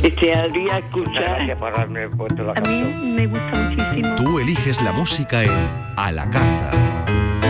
Desearía escuchar. Gracias por haberme puesto la A mí canción. me gusta muchísimo. Tú eliges la música en A la Carta.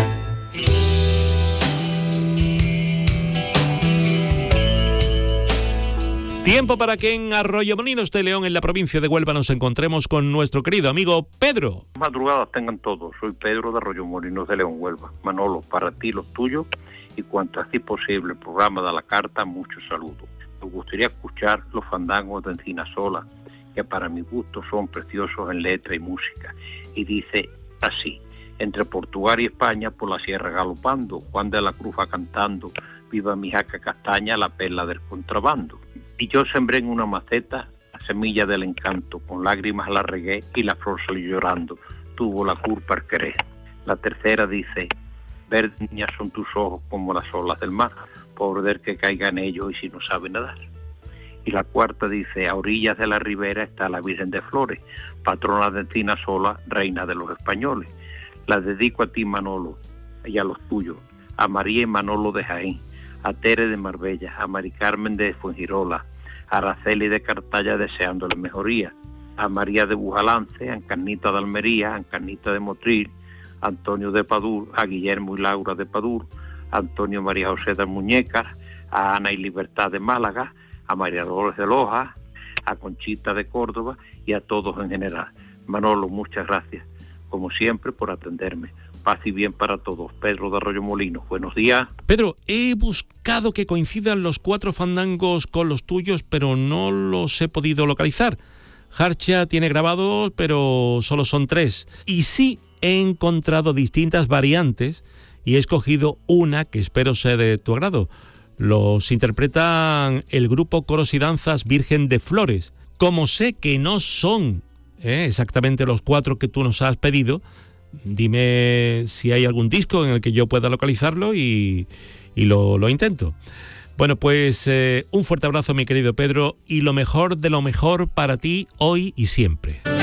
Tiempo para que en Arroyomolinos de León, en la provincia de Huelva, nos encontremos con nuestro querido amigo Pedro. Madrugadas tengan todos. Soy Pedro de Arroyomolinos de León, Huelva. Manolo, para ti los tuyos y cuanto así posible el programa de A la Carta, muchos saludos. Me gustaría escuchar los fandangos de Encinasola, que para mi gusto son preciosos en letra y música. Y dice así: entre Portugal y España por la sierra galopando, Juan de la Cruz va cantando, viva mi jaca castaña, la perla del contrabando. Y yo sembré en una maceta la semilla del encanto, con lágrimas la regué y la flor salió llorando, tuvo la culpa al querer. La tercera dice: verdes niñas son tus ojos como las olas del mar, pobre del que caiga en ellos y si no sabe nadar. Y la cuarta dice: a orillas de la ribera está la Virgen de Flores, patrona de Encinasola, reina de los españoles. La dedico a ti, Manolo, y a los tuyos, a María y Manolo de Jaén, a Tere de Marbella, a Mari Carmen de Fuengirola, a Araceli de Cartaya deseándole mejoría, a María de Bujalance, a Encarnita de Almería, a Encarnita de Motril, a Antonio de Padur, a Guillermo y Laura de Padur, a Antonio María José de Muñecas, a Ana y Libertad de Málaga, a María Dolores de Loja, a Conchita de Córdoba y a todos en general. Manolo, muchas gracias, como siempre, por atenderme. Paz y bien para todos. Pedro de Arroyomolinos, buenos días. Pedro, he buscado que coincidan los 4 fandangos con los tuyos, pero no los he podido localizar. Harcha tiene grabados, pero solo son 3. Y sí he encontrado distintas variantes y he escogido una que espero sea de tu agrado. Los interpretan el grupo Coros y Danzas Virgen de Flores. Como sé que no son exactamente los 4 que tú nos has pedido, dime si hay algún disco en el que yo pueda localizarlo y lo intento. Bueno, pues un fuerte abrazo, mi querido Pedro, y lo mejor de lo mejor para ti hoy y siempre.